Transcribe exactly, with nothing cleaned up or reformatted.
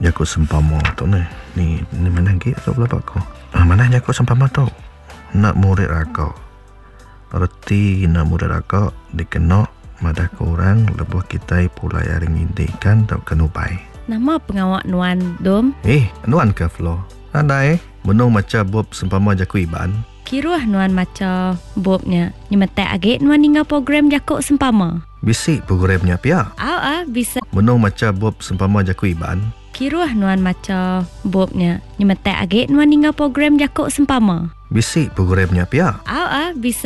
Jakut sempama tu ni. Ni, ni mana lagi tu berapa kau? Ah, mana jakut sempama tu? Nak murid akak. Erti nak murid akak dikena madah korang lebuh kita pulai aring indikan tak kenupai. Nama pengawak Nuan Dom? Eh, Nuan ke Flo? Andai, menung macam bob sempama jaku iban. Kiruah Nuan macam bobnya. Nyemetek agak Nuan tinggal program jakuk sempama. Bisik programnya pia. Au ah bisa. Menung macam bob sempama jaku iban. Kiruah Nuan macam bobnya. Nyemetek agak Nuan tinggal program jakuk sempama. Bisik programnya pia. Au ah bisa.